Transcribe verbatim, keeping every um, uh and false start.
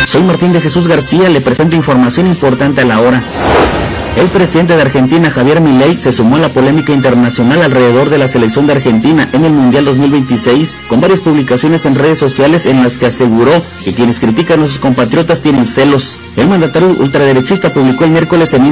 Soy Martín de Jesús García, le presento información importante a la hora. El presidente de Argentina, Javier Milei, se sumó a la polémica internacional alrededor de la selección de Argentina en el Mundial dos mil veintiséis, con varias publicaciones en redes sociales en las que aseguró que quienes critican a sus compatriotas tienen celos. El mandatario ultraderechista publicó el miércoles en